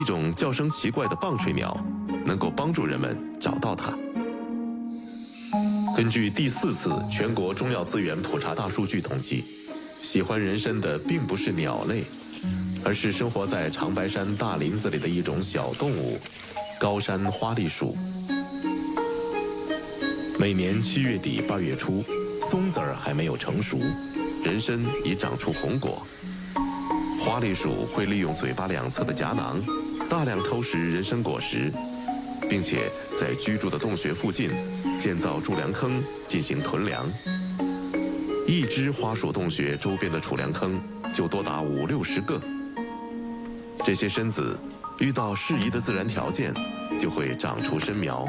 一种叫声奇怪的棒槌鸟，能够帮助人们找到它。根据第4次全国中药资源普查大数据统计，喜欢人参的并不是鸟类，而是生活在长白山大林子里的一种小动物——高山花栗鼠。每年7月底8月初，松子儿还没有成熟，人参已长出红果。花栗鼠会利用嘴巴两侧的颊囊，大量偷食人参果实，并且在居住的洞穴附近建造贮粮坑进行囤粮。一只花鼠洞穴周边的储粮坑就多达50-60个。这些参子遇到适宜的自然条件，就会长出参苗。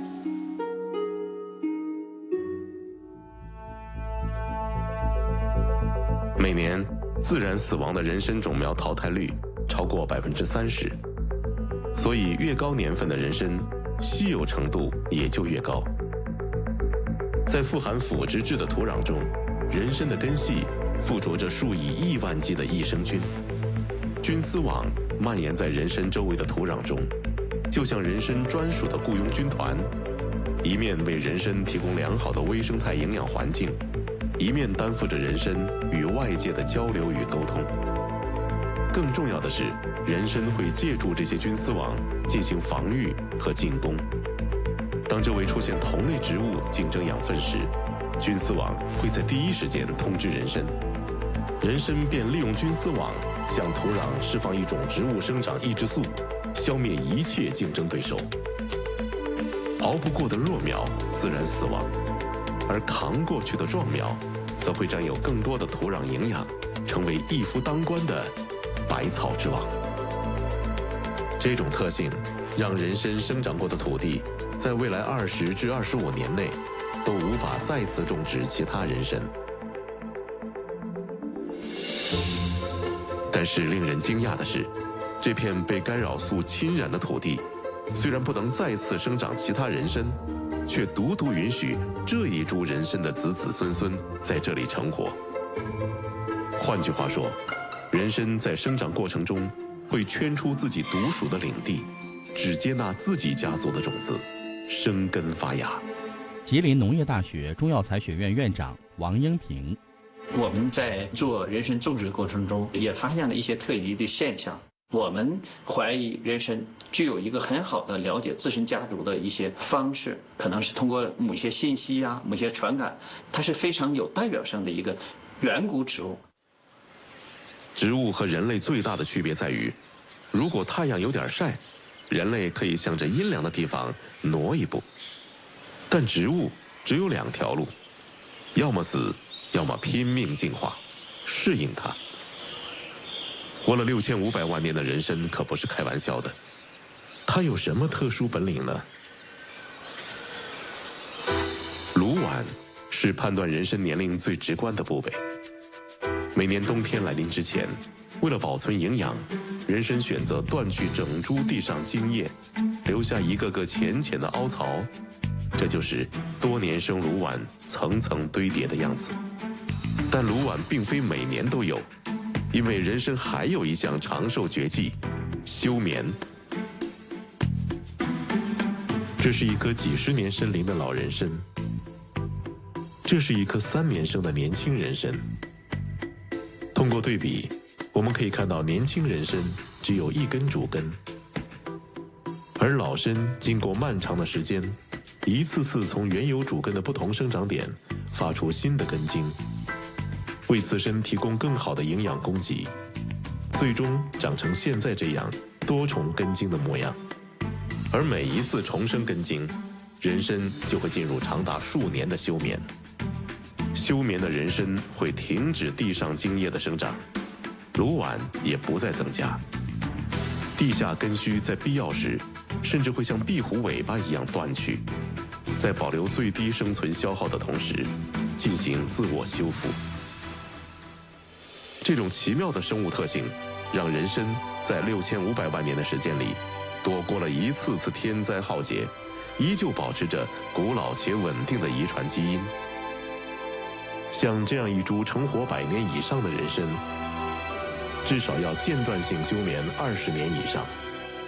每年自然死亡的人参种苗淘汰率超过30%，所以越高年份的人参，稀有程度也就越高。在富含腐殖质的土壤中，人参的根系附着着数以亿万计的益生菌，菌丝网蔓延在人参周围的土壤中，就像人参专属的雇佣军团，一面为人参提供良好的微生态营养环境，一面担负着人参与外界的交流与沟通。更重要的是，人参会借助这些菌丝网进行防御和进攻。当周围出现同类植物竞争养分时，菌丝网会在第一时间通知人参，人参便利用菌丝网向土壤释放一种植物生长抑制素，消灭一切竞争对手。熬不过的弱苗自然死亡，而扛过去的壮苗则会占有更多的土壤营养，成为一夫当关的百草之王。这种特性让人参生长过的土地在未来20至25年内都无法再次种植其他人参。但是令人惊讶的是，这片被干扰素侵染的土地虽然不能再次生长其他人参，却独独允许这一株人参的子子孙孙在这里成活。换句话说，人参在生长过程中会圈出自己独属的领地，只接纳自己家族的种子，生根发芽。 吉林农业大学中药材学院院长王英平： 我们在做人参种植的过程中，也发现了一些特异的现象。我们怀疑人参具有一个很好的了解自身家族的一些方式，可能是通过某些信息啊、某些传感，它是非常有代表性的一个远古植物。 植物和人类最大的区别在于，如果太阳有点晒，人类可以向着阴凉的地方挪一步，但植物只有2条路，要么死，要么拼命进化，适应它。活了6500万年的人参可不是开玩笑的，它有什么特殊本领呢？卤碗是判断人参年龄最直观的部位。每年冬天来临之前，为了保存营养，人参选择断去整株地上茎叶，留下一个个浅浅的凹槽，这就是多年生卤碗层层堆叠的样子。但卤碗并非每年都有，因为人参还有一项长寿绝技——休眠。这是一棵几十年参龄的老人参，这是一棵3年生的年轻人参。通过对比，我们可以看到年轻人参只有1根主根，而老参经过漫长的时间，一次次从原有主根的不同生长点发出新的根茎，为自身提供更好的营养供给，最终长成现在这样多重根茎的模样。而每一次重生根茎，人参就会进入长达数年的休眠。休眠的人参会停止地上茎叶的生长，卤碗也不再增加。地下根须在必要时，甚至会像壁虎尾巴一样断去，在保留最低生存消耗的同时，进行自我修复。这种奇妙的生物特性，让人参在6500万年的时间里，躲过了一次次天灾浩劫，依旧保持着古老且稳定的遗传基因。像这样一株成活100年以上的人参，至少要间断性休眠20年以上。